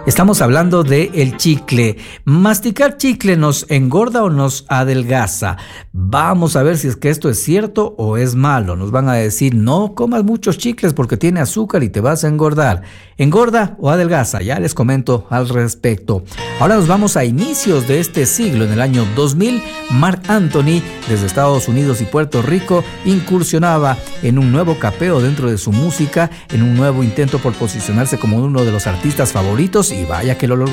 Estamos hablando de el chicle. ¿Masticar chicle nos engorda o nos adelgaza? Vamos a ver si es que esto es cierto o es malo. Nos van a decir, no comas muchos chicles porque tiene azúcar y te vas a engordar. ¿Engorda o adelgaza? Ya les comento al respecto. Ahora nos vamos a inicios de este siglo. En el año 2000, Marc Anthony, desde Estados Unidos y Puerto Rico, incursionaba en un nuevo capeo dentro de su música, en un nuevo intento por posicionarse como uno de los artistas favoritos, y vaya que lo logró.